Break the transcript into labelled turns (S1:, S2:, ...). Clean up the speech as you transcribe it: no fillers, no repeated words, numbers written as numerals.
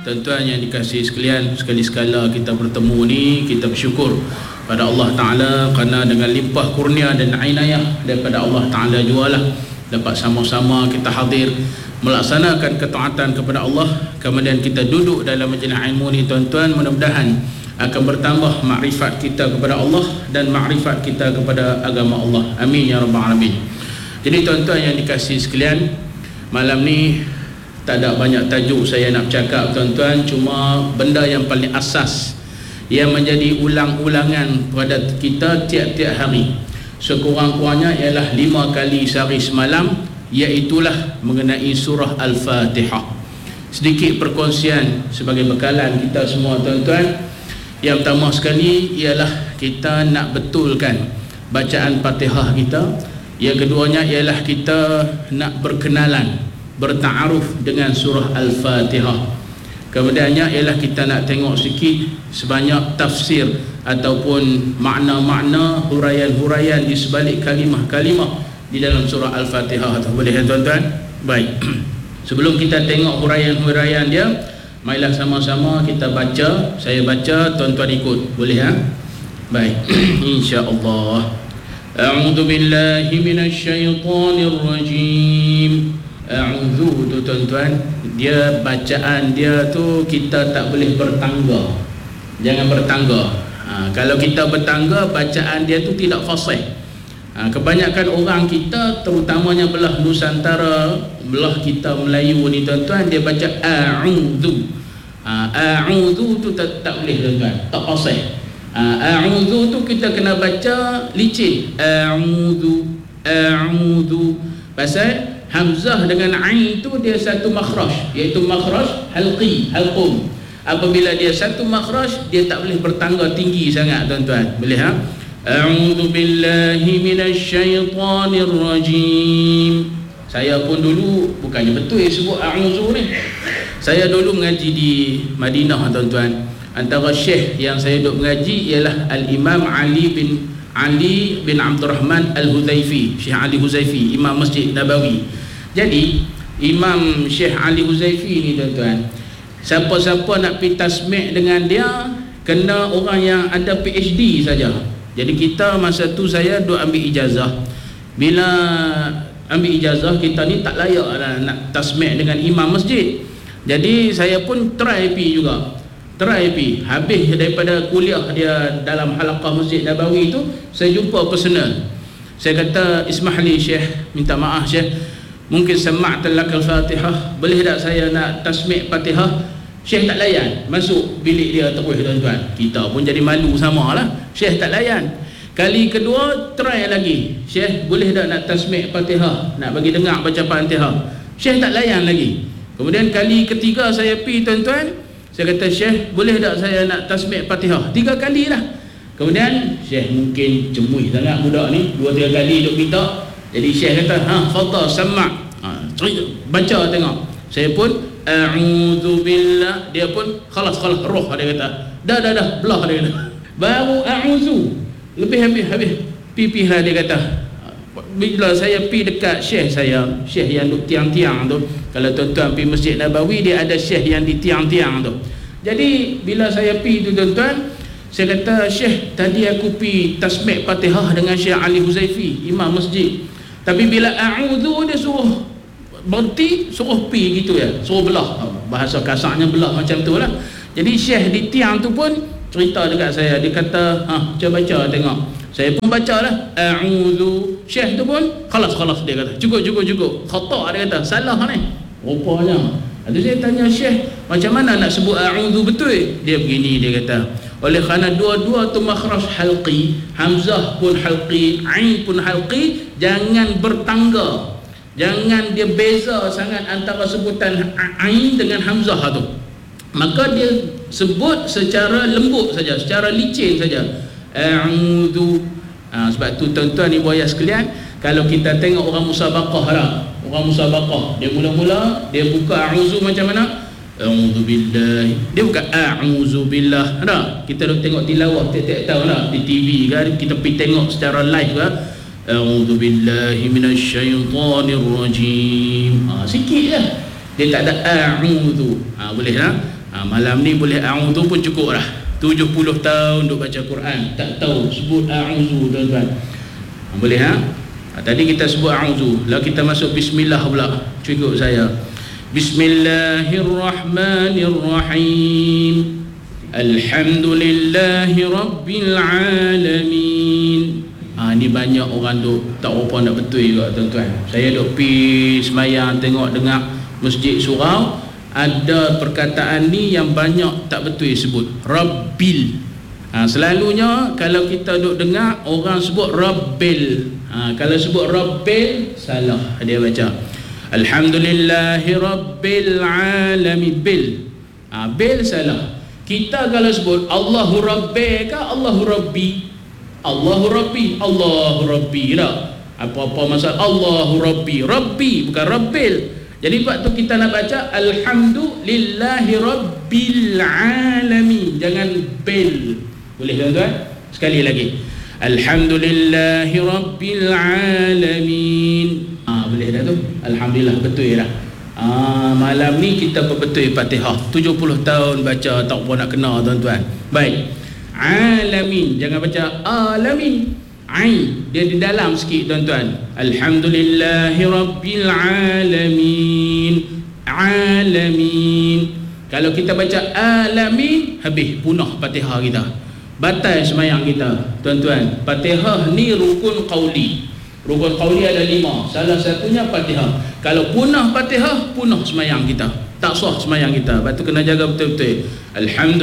S1: tuan-tuan yang dikasihi sekalian, sekali-sekala kita bertemu ni, kita bersyukur pada Allah Ta'ala kerana dengan limpah kurnia dan inayah daripada Allah Ta'ala jualah dapat sama-sama kita hadir melaksanakan ketaatan kepada Allah. Kemudian kita duduk dalam majlis ilmu ni tuan-tuan, mudah-mudahan akan bertambah makrifat kita kepada Allah dan makrifat kita kepada agama Allah. Amin ya rabbal alamin. Jadi tuan-tuan yang dikasihi sekalian, malam ni tak ada banyak tajuk saya nak bercakap tuan-tuan, cuma benda yang paling asas yang menjadi ulang-ulangan pada kita tiap-tiap hari, sekurang-kurangnya ialah 5 kali sehari semalam, iaitulah mengenai surah Al-Fatihah. Sedikit perkongsian sebagai bekalan kita semua tuan-tuan. Yang pertama sekali ialah kita nak betulkan bacaan Fatihah kita. Yang keduanya ialah kita nak berkenalan, bertaaruf dengan surah Al-Fatihah. Kemudiannya ialah kita nak tengok sikit sebanyak tafsir ataupun makna-makna, huraian-huraian di sebalik kalimah-kalimah di dalam surah Al-Fatihah. Boleh tuan-tuan? Baik. Sebelum kita tengok huraian-huraian dia, marilah sama-sama kita baca. Saya baca, tuan-tuan ikut. Boleh ha? Baik. Insya-Allah. A'udzu billahi minasyaitonir rajim. A'udzu tu tuan-tuan, dia bacaan dia tu kita tak boleh bertangga. Jangan bertangga. Kalau kita bertangga, bacaan dia tu tidak fasih. Kebanyakan orang kita, terutamanya belah Nusantara, belah kita Melayu ni tuan-tuan, dia baca a'udzu. A'udzu tu tak boleh tuan-tuan, tak fasih. A'udzu tu kita kena baca licin. A'udzu. Pasal hamzah dengan ain tu dia satu makhraj, iaitu makhraj halqi, halqum. Apabila dia satu makhraj, dia tak boleh bertangga tinggi sangat tuan-tuan. Boleh ha? A'udzu billahi minasyaitonir rajim. Saya pun dulu bukannya betul sebut a'udzu ni. Saya dulu mengaji di Madinah tuan-tuan. Antara syekh yang saya duk mengaji ialah Al-Imam Ali bin Abdul Rahman Al-Huzaifi, Syekh Ali Huzaifi, Imam Masjid Nabawi. Jadi Imam Syekh Ali Huzaifi ni tuan-tuan, siapa-siapa nak pergi tasmi' dengan dia kena orang yang ada PhD saja. Jadi kita masa tu saya duk ambil ijazah. Bila ambil ijazah, kita ni tak layak lah nak tasmi' dengan imam masjid. Jadi saya pun try pergi juga. Habis daripada kuliah dia dalam halaqah Masjid Nabawi tu, saya jumpa personal. Saya kata, "Ismahli Syekh, minta maaf Syekh, mungkin sama'ta lakal Fatihah, boleh tak saya nak tasmi' Fatihah?" Syekh tak layan, masuk bilik dia terus tuan-tuan. Kita pun jadi malu samalah. Syekh tak layan. Kali kedua try lagi, "Syekh, boleh tak nak tasmi' Fatihah, nak bagi dengar baca Fatihah?" Syekh tak layan lagi. Kemudian kali ketiga saya pergi tuan-tuan, saya kata, "Syekh, boleh tak saya nak tasmi' Fatihah?" 3 kali lah. Kemudian Syekh mungkin cemuih sangat budak ni, 2-3 kali duk minta. Jadi Syekh kata, "Fadhal sama'." Baca tengok. Saya pun a'udzu billah, dia pun khalas roh, dia kata. Dah belah dia kata. Baru a'udzu. Habis pipih lah dia kata. Bila saya pi dekat syekh saya, syekh yang duk tiang-tiang tu, kalau tuan-tuan pergi Masjid Nabawi, dia ada syekh yang di tiang-tiang tu. Jadi bila saya pi tu tuan-tuan, saya kata, "Syekh, tadi aku pi tasmi' Fatihah dengan Syekh Ali Huzaifi, imam masjid. Tapi bila a'udzu dia suruh berhenti, suruh pi gitu ya, suruh belah." Bahasa kasarnya belah macam tu lah. Jadi syekh di tiang tu pun cerita dekat saya, dia kata, "Cuba baca tengok." Saya pun baca lah, a'udzu. Syekh tu pun khalas dia kata, cukup, khata' dia kata, salah ni rupanya. Lalu saya tanya Syekh, macam mana nak sebut a'udzu betul? Dia begini, dia kata, oleh kerana dua-dua tu makhraj halqi, hamzah pun halqi, ain pun halqi, jangan bertangga, jangan dia beza sangat antara sebutan ain dengan hamzah tu. Maka dia sebut secara lembut saja, secara licin saja, a'udzu. Sebab tu tuan-tuan ibu ayah sekalian, kalau kita tengok orang musabaqah lah, orang musabaqah, dia mula-mula dia buka a'udzu macam mana? A'udzu billahi. Dia bukan a'udzu billah. Ada kita duk tengok tilawah tiap-tiap tahun lah di TV kan, kita pergi tengok secara live kan. A'udzu billahi minasyaitonir rajim. Sikit je. Dia tak ada a'udzu. Boleh lah. Malam ni boleh a'udzu pun cukup dah. 70 tahun duk baca Quran tak tahu sebut a'udzu tuan-tuan. Boleh tadi kita sebut a'udzu, lalu kita masuk bismillah pula. Cukup saya. Bismillahirrahmanirrahim. Alhamdulillahi rabbil alamin. Ni banyak orang tu tak apa nak betul juga tuan-tuan. Saya duk pi semayang tengok dengar masjid surau, ada perkataan ni yang banyak tak betul sebut rabbil. Selalunya kalau kita duk dengar orang sebut rabbil. Kalau sebut rabbil salah dia baca. Alhamdulillahi rabbil alamin. Bil salah. Kita kalau sebut Allahu rabbi ke Allahu rabbi? Allahu rabbi, Allahu rabbi dah. Apa-apa masalah Allahu rabbi, rabbi bukan rabbil. Jadi sebab tu kita nak baca alhamdulillahi rabbil alamin, jangan bil. Boleh tuan-tuan? Sekali lagi. Alhamdulillahi rabbil alamin. Boleh dah tu. Alhamdulillah betul dah. Malam ni kita betul Fatihah. 70 tahun baca tak apa nak kena tuan-tuan. Baik. Alamin, jangan baca alamin. Ain dia di dalam sikit tuan-tuan. Alhamdulillahi rabbil alamin. Alamin. Kalau kita baca alamin, habis punah Fatihah kita. Batal semayang kita tuan-tuan. Fatihah ni rukun qauli. Rukun qauli ada 5. Salah satunya Fatihah. Kalau punah Fatihah, punah semayang kita. Tak sah semayang kita. Lepas tu kena jaga betul-betul. Alhamdulillah.